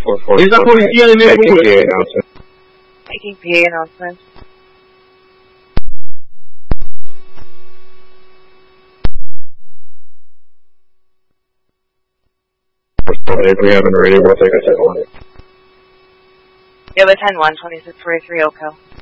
Esa policía de Maywood. Making PA announcement. If we haven't already, we'll take a second one. You have a 10-1, 2643 Oco.